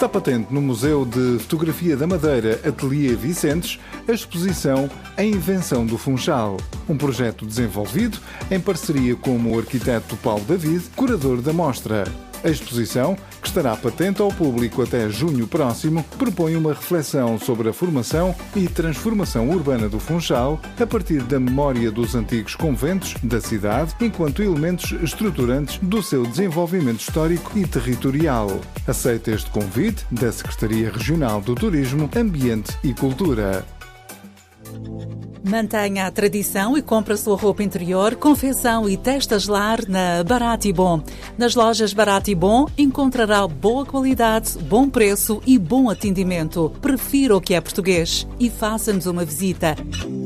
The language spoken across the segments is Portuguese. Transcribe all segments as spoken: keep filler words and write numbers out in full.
Está patente no Museu de Fotografia da Madeira Ateliê Vicentes a exposição A Invenção do Funchal, um projeto desenvolvido em parceria com o arquiteto Paulo David, curador da mostra. A exposição, que estará patente ao público até junho próximo, propõe uma reflexão sobre a formação e transformação urbana do Funchal a partir da memória dos antigos conventos da cidade enquanto elementos estruturantes do seu desenvolvimento histórico e territorial. Aceita este convite da Secretaria Regional do Turismo, Ambiente e Cultura. Mantenha a tradição e compre a sua roupa interior, confecção e testas lar na Barato e Bom. Nas lojas Barato e Bom encontrará boa qualidade, bom preço e bom atendimento. Prefira o que é português e faça-nos uma visita.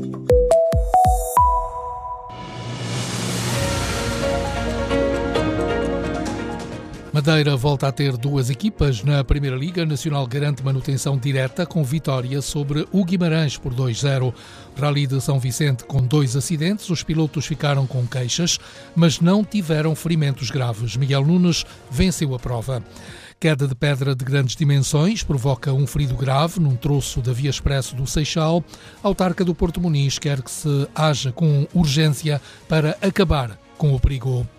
Madeira volta a ter duas equipas na Primeira Liga. Nacional garante manutenção direta com vitória sobre o Guimarães por dois a zero. Rally de São Vicente com dois acidentes. Os pilotos ficaram com queixas, mas não tiveram ferimentos graves. Miguel Nunes venceu a prova. Queda de pedra de grandes dimensões provoca um ferido grave num troço da Via Expresso do Seixal. A autarca do Porto Muniz quer que se haja com urgência para acabar com o perigo.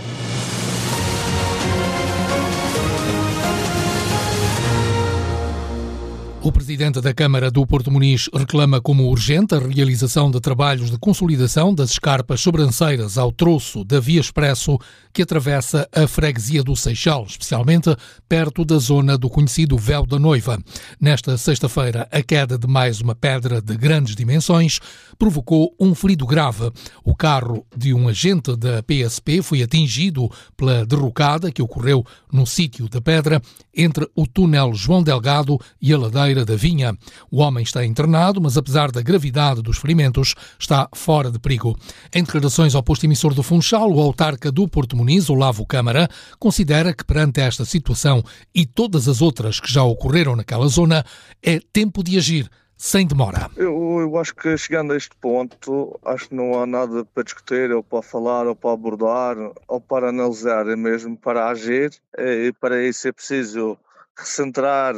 O presidente da Câmara do Porto Muniz reclama como urgente a realização de trabalhos de consolidação das escarpas sobranceiras ao troço da Via Expresso que atravessa a freguesia do Seixal, especialmente perto da zona do conhecido Véu da Noiva. Nesta sexta-feira, a queda de mais uma pedra de grandes dimensões provocou um ferido grave. O carro de um agente da P S P foi atingido pela derrocada que ocorreu no sítio da pedra entre o túnel João Delgado e a ladeira da Vinha. O homem está internado, mas apesar da gravidade dos ferimentos, está fora de perigo. Em declarações ao posto emissor do Funchal, o autarca do Porto Muniz, Olavo Câmara, considera que perante esta situação e todas as outras que já ocorreram naquela zona, é tempo de agir sem demora. Eu, eu acho que chegando a este ponto, acho que não há nada para discutir, ou para falar, ou para abordar, ou para analisar, é mesmo para agir, e para isso é preciso recentrar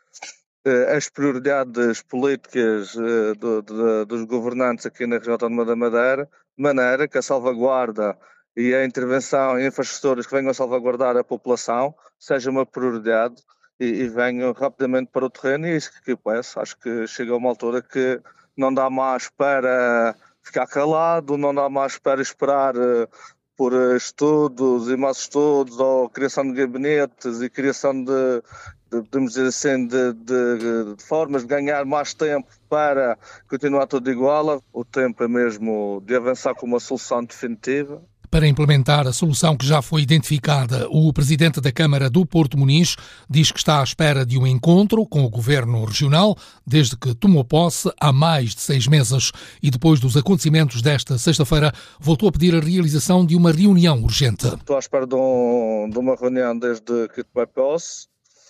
as prioridades políticas do, do, dos governantes aqui na região autónoma da Madeira, de maneira que a salvaguarda e a intervenção em infraestruturas que venham a salvaguardar a população seja uma prioridade e, e venham rapidamente para o terreno, e é isso que eu peço. Acho que chega a uma altura que não dá mais para ficar calado, não dá mais para esperar por estudos e mais estudos, ou criação de gabinetes e criação de, de podemos dizer assim, de, de, de formas de ganhar mais tempo para continuar tudo igual. O tempo é mesmo de avançar com uma solução definitiva. Para implementar a solução que já foi identificada, o presidente da Câmara do Porto Muniz diz que está à espera de um encontro com o governo regional desde que tomou posse há mais de seis meses e depois dos acontecimentos desta sexta-feira voltou a pedir a realização de uma reunião urgente. Estou à espera de, um, de uma reunião desde que tomei posse.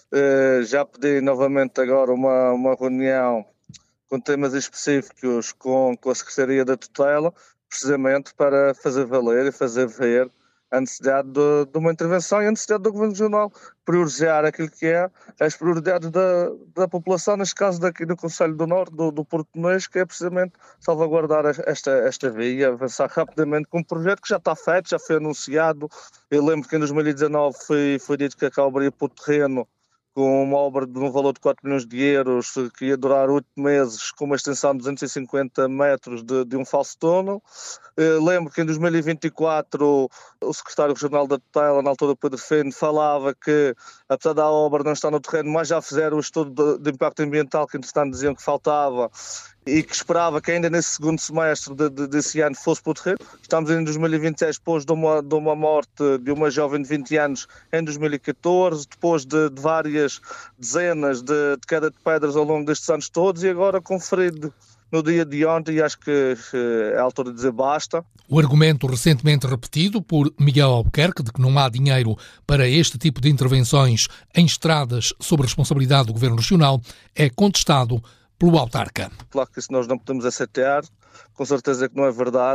Uh, já pedi novamente agora uma, uma reunião com temas específicos com, com a Secretaria da Tutela, precisamente para fazer valer e fazer ver a necessidade de, de uma intervenção e a necessidade do Governo Regional priorizar aquilo que é as prioridades da, da população, neste caso daqui do Concelho do Norte, do, do Porto Muniz, que é precisamente salvaguardar esta, esta via, avançar rapidamente com um projeto que já está feito, já foi anunciado. Eu lembro que em dois mil e dezanove foi, foi dito que acabaria por terreno com uma obra de um valor de quatro milhões de euros que ia durar oito meses, com uma extensão de duzentos e cinquenta metros de, de um falso túnel. Uh, lembro que em dois mil e vinte e quatro o secretário regional da Tutela, na altura Pedro Feno, falava que, apesar da obra não estar no terreno, mas já fizeram o estudo de, de impacto ambiental, que entretanto diziam que faltava, e que esperava que ainda nesse segundo semestre de, de, desse ano fosse para o terreno. Estamos em dois mil e vinte e seis, depois de uma, de uma morte de uma jovem de vinte anos em dois mil e catorze, depois de, de várias dezenas de, de queda de pedras ao longo destes anos todos, e agora conferido no dia de ontem, e acho que é a altura de dizer basta. O argumento recentemente repetido por Miguel Albuquerque de que não há dinheiro para este tipo de intervenções em estradas sob responsabilidade do Governo Regional é contestado pelo autarca. Claro que isso nós não podemos aceitar, com certeza que não é verdade.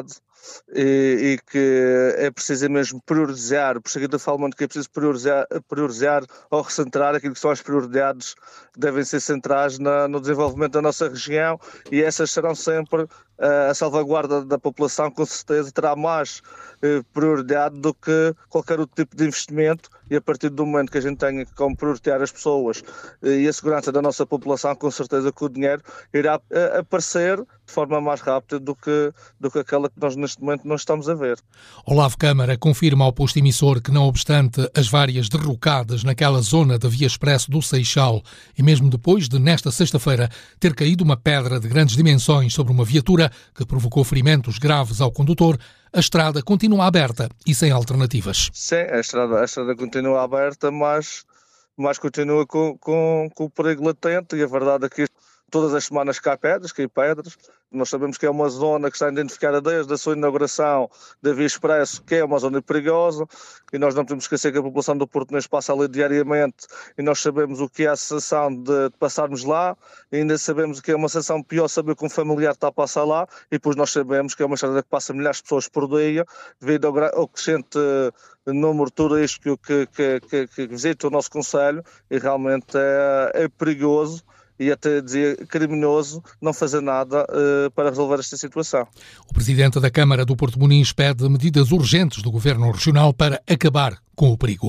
e, e que é preciso mesmo priorizar, por seguir da forma que é preciso priorizar, priorizar ou recentrar aquilo que são as prioridades que devem ser centrais na, no desenvolvimento da nossa região, e essas serão sempre uh, a salvaguarda da população, com certeza terá mais uh, prioridade do que qualquer outro tipo de investimento, e a partir do momento que a gente tenha como prioritar as pessoas uh, e a segurança da nossa população, com certeza que o dinheiro irá uh, aparecer de forma mais rápida do que, do que aquela que nós neste momento não estamos a ver. Olavo Câmara confirma ao posto emissor que, não obstante as várias derrocadas naquela zona da Via Expresso do Seixal, e mesmo depois de, nesta sexta-feira, ter caído uma pedra de grandes dimensões sobre uma viatura que provocou ferimentos graves ao condutor, a estrada continua aberta e sem alternativas. Sim, a estrada, a estrada continua aberta, mas, mas continua com, com, com o perigo latente, e a verdade é que todas as semanas cai pedras, cai pedras. Nós sabemos que é uma zona que está identificada desde a sua inauguração da Via Expresso, que é uma zona perigosa, e nós não podemos esquecer que a população do Portonês passa ali diariamente, e nós sabemos o que é a sensação de passarmos lá, e ainda sabemos o que é uma sensação pior saber que um familiar está a passar lá, e depois nós sabemos que é uma estrada que passa milhares de pessoas por dia, devido ao, ao crescente número turístico que, que, que, que visita o nosso concelho, e realmente é, é perigoso, e até dizia criminoso, não fazer nada uh, para resolver esta situação. O Presidente da Câmara do Porto Muniz pede medidas urgentes do Governo Regional para acabar com o perigo.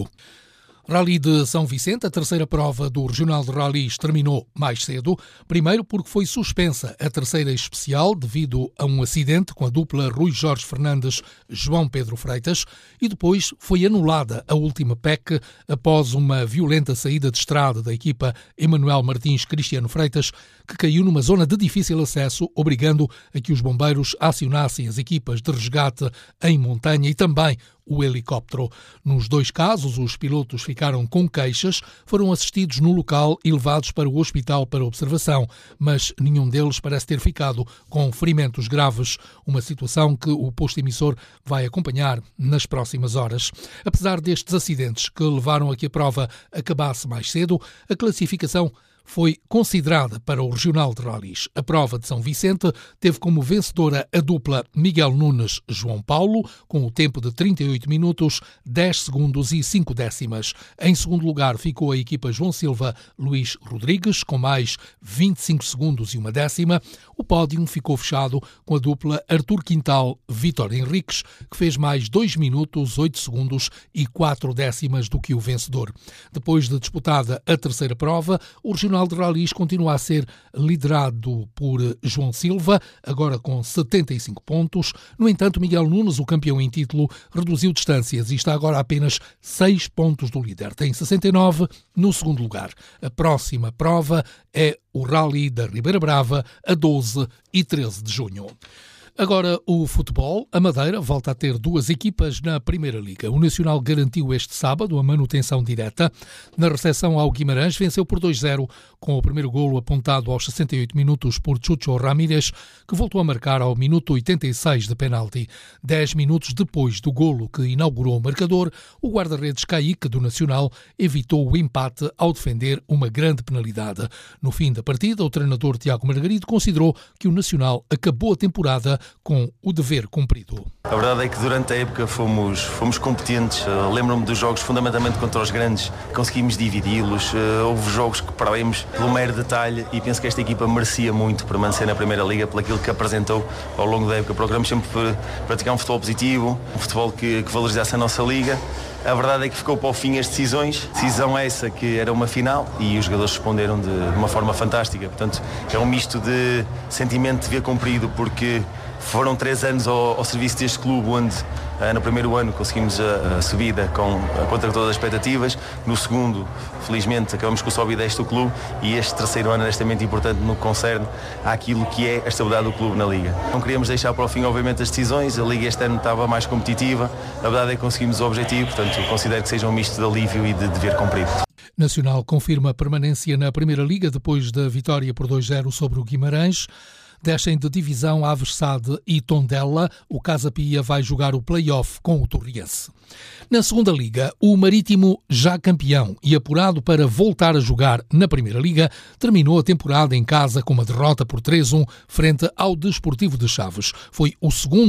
Rally de São Vicente, a terceira prova do Regional de Rallys, terminou mais cedo. Primeiro porque foi suspensa a terceira especial devido a um acidente com a dupla Rui Jorge Fernandes-João Pedro Freitas, e depois foi anulada a última P E C após uma violenta saída de estrada da equipa Emanuel Martins Cristiano Freitas, que caiu numa zona de difícil acesso, obrigando a que os bombeiros acionassem as equipas de resgate em montanha e também o helicóptero. Nos dois casos, os pilotos ficaram com queixas, foram assistidos no local e levados para o hospital para observação, mas nenhum deles parece ter ficado com ferimentos graves, uma situação que o posto emissor vai acompanhar nas próximas horas. Apesar destes acidentes que levaram a que a prova acabasse mais cedo, a classificação foi considerada para o Regional de Rallys. A prova de São Vicente teve como vencedora a dupla Miguel Nunes-João Paulo, com o tempo de trinta e oito minutos, dez segundos e cinco décimas. Em segundo lugar ficou a equipa João Silva-Luís Rodrigues, com mais vinte e cinco segundos e uma décima. O pódio ficou fechado com a dupla Artur Quintal-Vítor Henriques, que fez mais dois minutos, oito segundos e quatro décimas do que o vencedor. Depois de disputada a terceira prova, o Regional de Rallys continua a ser liderado por João Silva, agora com setenta e cinco pontos. No entanto, Miguel Nunes, o campeão em título, reduziu distâncias e está agora a apenas seis pontos do líder. Tem sessenta e nove no segundo lugar. A próxima prova é o Rally da Ribeira Brava, a doze e treze de junho. Agora o futebol. A Madeira volta a ter duas equipas na Primeira Liga. O Nacional garantiu este sábado a manutenção direta. Na recepção ao Guimarães, venceu por dois a zero, com o primeiro golo apontado aos sessenta e oito minutos por Chucho Ramírez, que voltou a marcar ao minuto oitenta e seis de penalti. Dez minutos depois do golo que inaugurou o marcador, o guarda-redes Caíque, do Nacional, evitou o empate ao defender uma grande penalidade. No fim da partida, o treinador Tiago Margarido considerou que o Nacional acabou a temporada com o dever cumprido. A verdade é que durante a época fomos, fomos competentes. Uh, lembro-me dos jogos fundamentalmente contra os grandes, conseguimos dividi-los. Uh, houve jogos que perdemos pelo mero detalhe, e penso que esta equipa merecia muito permanecer na Primeira Liga pelo aquilo que apresentou ao longo da época. Procuramos sempre praticar um futebol positivo, um futebol que, que valorizasse a nossa liga. A verdade é que ficou para o fim as decisões, decisão essa que era uma final, e os jogadores responderam de, de uma forma fantástica. Portanto, é um misto de sentimento de dever cumprido, porque foram três anos ao, ao serviço deste clube, onde uh, no primeiro ano conseguimos a, a subida com, a, contra todas as expectativas. No segundo, felizmente, acabamos com o sobe e desce do clube, e este terceiro ano é extremamente importante no que concerne àquilo que é a estabilidade do clube na Liga. Não queríamos deixar para o fim, obviamente, as decisões. A Liga este ano estava mais competitiva. A verdade é que conseguimos o objetivo, portanto, considero que seja um misto de alívio e de dever cumprido. Nacional confirma a permanência na Primeira Liga depois da vitória por dois a zero sobre o Guimarães. Descem de divisão Aves Sade e Tondela. O Casa Pia vai jogar o play-off com o Torriense. Na segunda Liga, o Marítimo, já campeão e apurado para voltar a jogar na Primeira Liga, terminou a temporada em casa com uma derrota por três a um frente ao Desportivo de Chaves. Foi o segundo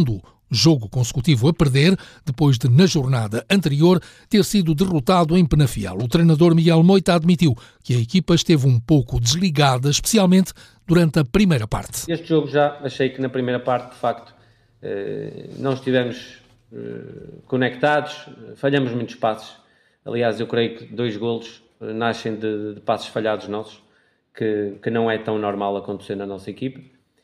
jogo consecutivo a perder, depois de, na jornada anterior, ter sido derrotado em Penafiel. O treinador Miguel Moita admitiu que a equipa esteve um pouco desligada, especialmente durante a primeira parte. Este jogo já achei que na primeira parte, de facto, não estivemos conectados, falhamos muitos passos. Aliás, eu creio que dois golos nascem de, de passos falhados nossos, que, que não é tão normal acontecer na nossa equipa.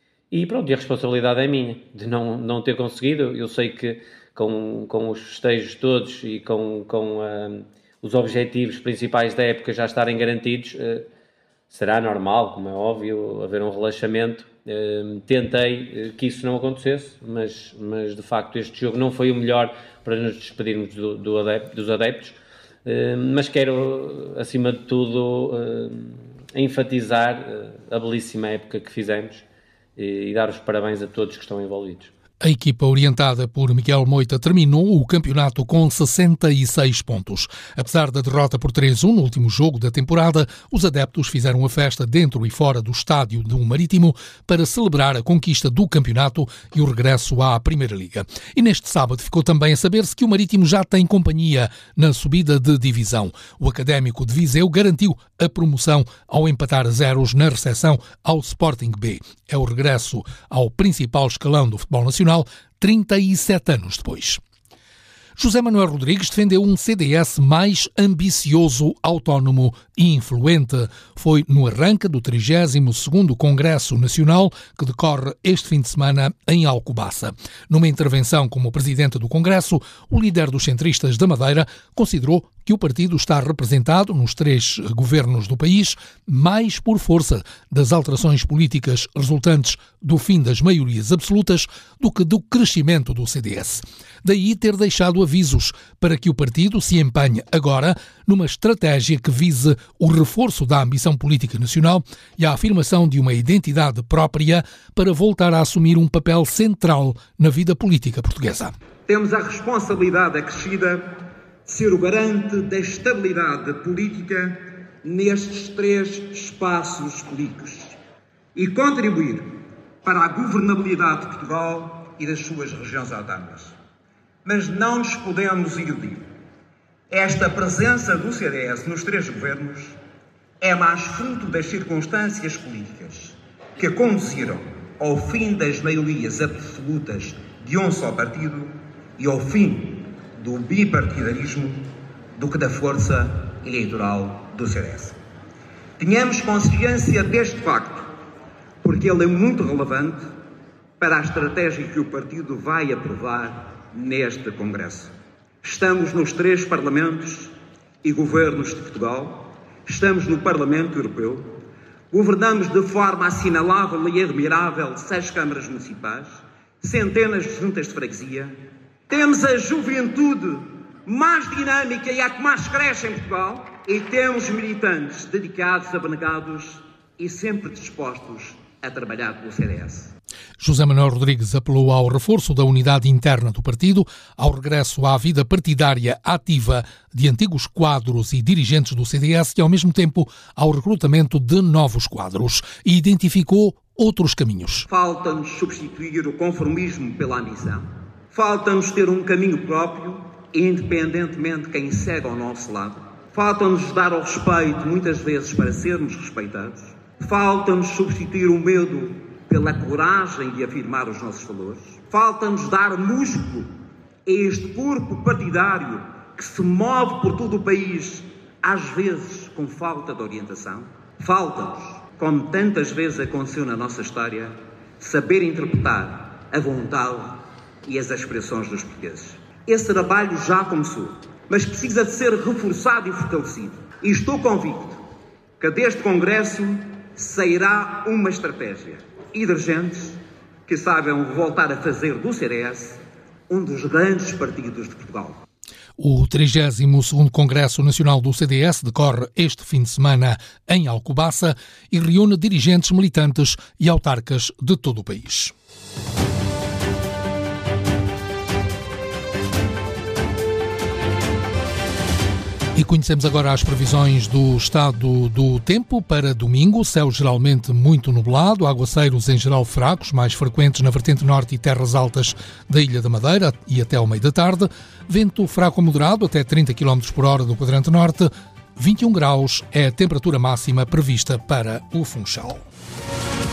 E pronto, e a responsabilidade é minha, de não, não ter conseguido. Eu sei que com, com os festejos todos e com, com uh, os objetivos principais da época já estarem garantidos, uh, será normal, como é óbvio, haver um relaxamento. Uh, tentei uh, que isso não acontecesse, mas, mas de facto este jogo não foi o melhor para nos despedirmos do, do adep- dos adeptos. Uh, mas quero, acima de tudo, uh, enfatizar uh, a belíssima época que fizemos e, e dar os parabéns a todos que estão envolvidos. A equipa orientada por Miguel Moita terminou o campeonato com sessenta e seis pontos. Apesar da derrota por três a um no último jogo da temporada, os adeptos fizeram a festa dentro e fora do estádio do Marítimo para celebrar a conquista do campeonato e o regresso à Primeira Liga. E neste sábado ficou também a saber-se que o Marítimo já tem companhia na subida de divisão. O Académico de Viseu garantiu a promoção ao empatar a zeros na recepção ao Sporting B. É o regresso ao principal escalão do futebol nacional trinta e sete anos depois. José Manuel Rodrigues defendeu um C D S mais ambicioso, autónomo e influente. Foi no arranque do trigésimo segundo Congresso Nacional, que decorre este fim de semana em Alcobaça. Numa intervenção como presidente do Congresso, o líder dos centristas da Madeira considerou que o partido está representado nos três governos do país mais por força das alterações políticas resultantes do fim das maiorias absolutas do que do crescimento do C D S. Daí ter deixado avisos para que o partido se empenhe agora numa estratégia que vise o reforço da ambição política nacional e a afirmação de uma identidade própria para voltar a assumir um papel central na vida política portuguesa. Temos a responsabilidade acrescida de ser o garante da estabilidade política nestes três espaços políticos e contribuir para a governabilidade de Portugal e das suas regiões autónomas. Mas não nos podemos iludir. Esta presença do C D S nos três governos é mais fruto das circunstâncias políticas que conduziram ao fim das maiorias absolutas de um só partido e ao fim do bipartidarismo do que da força eleitoral do C D S. Tenhamos consciência deste facto, porque ele é muito relevante para a estratégia que o partido vai aprovar neste Congresso. Estamos nos três parlamentos e governos de Portugal, estamos no Parlamento Europeu, governamos de forma assinalável e admirável seis câmaras municipais, centenas de juntas de freguesia, temos a juventude mais dinâmica e a que mais cresce em Portugal e temos militantes dedicados, abnegados e sempre dispostos a trabalhar pelo C D S. José Manuel Rodrigues apelou ao reforço da unidade interna do partido, ao regresso à vida partidária ativa de antigos quadros e dirigentes do C D S e, ao mesmo tempo, ao recrutamento de novos quadros e identificou outros caminhos. Falta-nos substituir o conformismo pela ambição. Falta-nos ter um caminho próprio, independentemente de quem segue ao nosso lado. Falta-nos dar ao respeito, muitas vezes, para sermos respeitados. Falta-nos substituir o medo pela coragem de afirmar os nossos valores. Falta-nos dar músculo a este corpo partidário que se move por todo o país, às vezes com falta de orientação. Falta-nos, como tantas vezes aconteceu na nossa história, saber interpretar a vontade e as aspirações dos portugueses. Esse trabalho já começou, mas precisa de ser reforçado e fortalecido. E estou convicto que deste Congresso sairá uma estratégia e dirigentes que saibam voltar a fazer do C D S um dos grandes partidos de Portugal. O trigésimo segundo Congresso Nacional do C D S decorre este fim de semana em Alcobaça e reúne dirigentes, militantes e autarcas de todo o país. E Conhecemos agora as previsões do estado do tempo para domingo. Céu geralmente muito nublado, aguaceiros em geral fracos, mais frequentes na vertente norte e terras altas da Ilha da Madeira e até ao meio da tarde. Vento fraco a moderado, até trinta quilómetros por hora no quadrante norte. vinte e um graus é a temperatura máxima prevista para o Funchal.